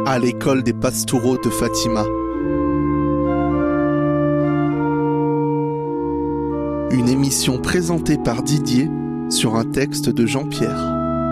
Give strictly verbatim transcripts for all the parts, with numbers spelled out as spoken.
à l'école des Pastoureaux de Fatima. Une émission présentée par Didier sur un texte de Jean-Pierre.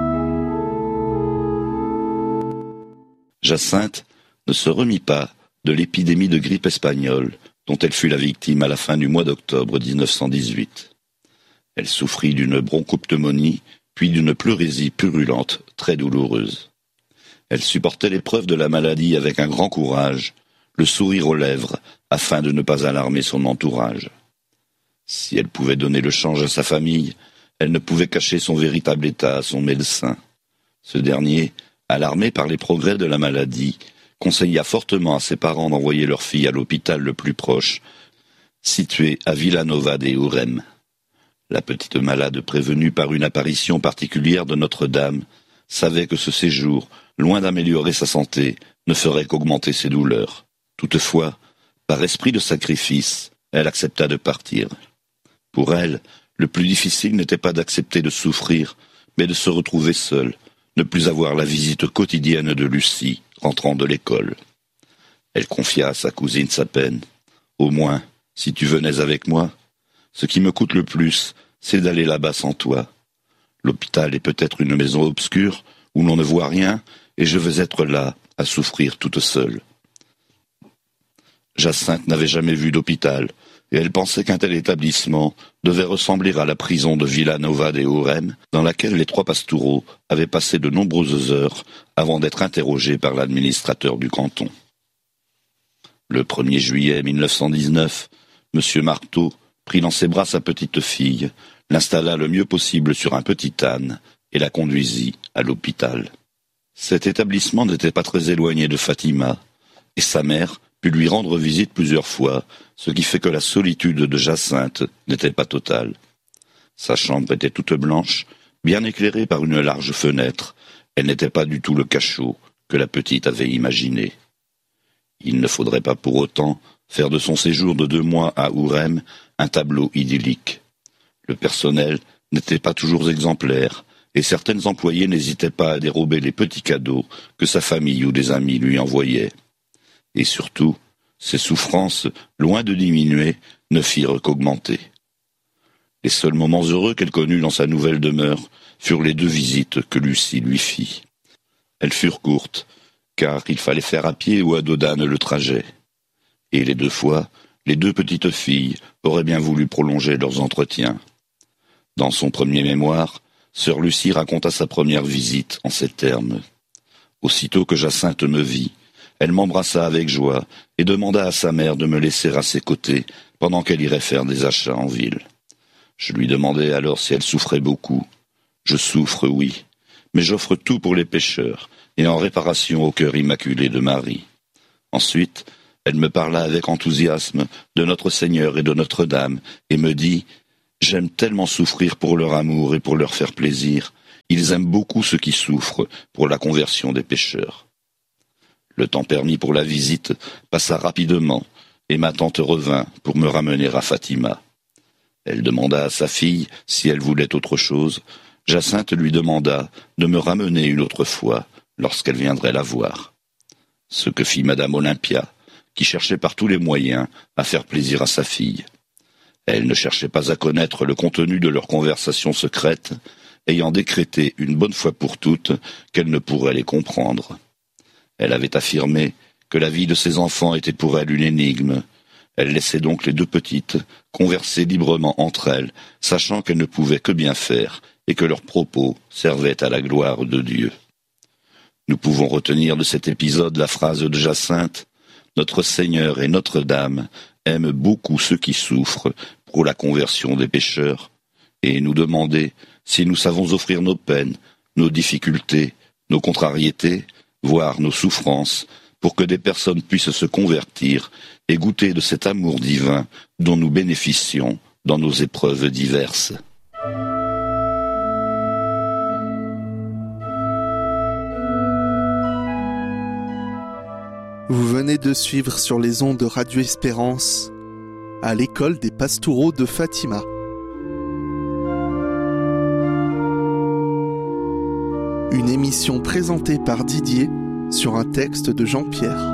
Jacinthe ne se remit pas de l'épidémie de grippe espagnole dont elle fut la victime à la fin du mois d'octobre dix-neuf cent dix-huit. Elle souffrit d'une bronchopneumonie, puis d'une pleurésie purulente très douloureuse. Elle supportait l'épreuve de la maladie avec un grand courage, le sourire aux lèvres, afin de ne pas alarmer son entourage. Si elle pouvait donner le change à sa famille, elle ne pouvait cacher son véritable état à son médecin. Ce dernier, alarmé par les progrès de la maladie, conseilla fortement à ses parents d'envoyer leur fille à l'hôpital le plus proche, situé à Vilanova de Urem. La petite malade, prévenue par une apparition particulière de Notre-Dame, savait que ce séjour, loin d'améliorer sa santé, ne ferait qu'augmenter ses douleurs. Toutefois, par esprit de sacrifice, elle accepta de partir. Pour elle, le plus difficile n'était pas d'accepter de souffrir, mais de se retrouver seule, ne plus avoir la visite quotidienne de Lucie, rentrant de l'école. Elle confia à sa cousine sa peine. « Au moins, si tu venais avec moi, ce qui me coûte le plus, c'est d'aller là-bas sans toi. L'hôpital est peut-être une maison obscure, où l'on ne voit rien, et je veux être là, à souffrir toute seule. » Jacinthe n'avait jamais vu d'hôpital, et elle pensait qu'un tel établissement devait ressembler à la prison de Vilanova de Urem, dans laquelle les trois Pastoureaux avaient passé de nombreuses heures avant d'être interrogés par l'administrateur du canton. Le premier juillet mille neuf cent dix-neuf, M. Marteau prit dans ses bras sa petite fille, l'installa le mieux possible sur un petit âne et la conduisit à l'hôpital. Cet établissement n'était pas très éloigné de Fatima, et sa mère put lui rendre visite plusieurs fois, ce qui fait que la solitude de Jacinthe n'était pas totale. Sa chambre était toute blanche, bien éclairée par une large fenêtre. Elle n'était pas du tout le cachot que la petite avait imaginé. Il ne faudrait pas pour autant faire de son séjour de deux mois à Urem un tableau idyllique. Le personnel n'était pas toujours exemplaire, et certaines employées n'hésitaient pas à dérober les petits cadeaux que sa famille ou des amis lui envoyaient. Et surtout, ses souffrances, loin de diminuer, ne firent qu'augmenter. Les seuls moments heureux qu'elle connut dans sa nouvelle demeure furent les deux visites que Lucie lui fit. Elles furent courtes, car il fallait faire à pied ou à dos d'âne le trajet. Et les deux fois, les deux petites filles auraient bien voulu prolonger leurs entretiens. Dans son premier mémoire, sœur Lucie raconta sa première visite en ces termes. « Aussitôt que Jacinthe me vit, elle m'embrassa avec joie et demanda à sa mère de me laisser à ses côtés pendant qu'elle irait faire des achats en ville. Je lui demandai alors si elle souffrait beaucoup. Je souffre, oui, mais j'offre tout pour les pécheurs et en réparation au cœur immaculé de Marie. Ensuite, elle me parla avec enthousiasme de notre Seigneur et de Notre-Dame et me dit « J'aime tellement souffrir pour leur amour et pour leur faire plaisir. Ils aiment beaucoup ceux qui souffrent pour la conversion des pécheurs. » Le temps permis pour la visite passa rapidement, et ma tante revint pour me ramener à Fatima. Elle demanda à sa fille si elle voulait autre chose. Jacinthe lui demanda de me ramener une autre fois, lorsqu'elle viendrait la voir. Ce que fit Madame Olympia, qui cherchait par tous les moyens à faire plaisir à sa fille. Elle ne cherchait pas à connaître le contenu de leur conversation secrète, ayant décrété une bonne fois pour toutes qu'elle ne pourrait les comprendre. Elle avait affirmé que la vie de ses enfants était pour elle une énigme. Elle laissait donc les deux petites converser librement entre elles, sachant qu'elles ne pouvaient que bien faire et que leurs propos servaient à la gloire de Dieu. Nous pouvons retenir de cet épisode la phrase de Jacinthe « Notre Seigneur et Notre-Dame aiment beaucoup ceux qui souffrent pour la conversion des pécheurs » et nous demander si nous savons offrir nos peines, nos difficultés, nos contrariétés, voire nos souffrances, pour que des personnes puissent se convertir et goûter de cet amour divin dont nous bénéficions dans nos épreuves diverses. Vous venez de suivre sur les ondes de Radio Espérance à l'école des Pastoureaux de Fatima. Une émission présentée par Didier sur un texte de Jean-Pierre.